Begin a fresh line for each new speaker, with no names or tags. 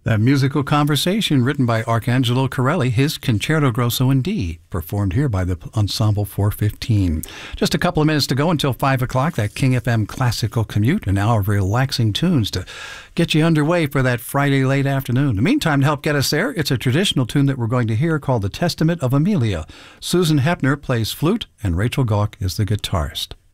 That musical conversation written by Arcangelo Corelli, his Concerto Grosso in D, performed here by the Ensemble 415. Just a couple of minutes to go until 5 o'clock, that King FM Classical Commute, an hour of relaxing tunes to get you underway for that Friday late afternoon. In the meantime, to help get us there, it's a traditional tune that we're going to hear called The Testament of Amelia. Susan Hepner plays flute, and Rachel Gauck is the guitarist.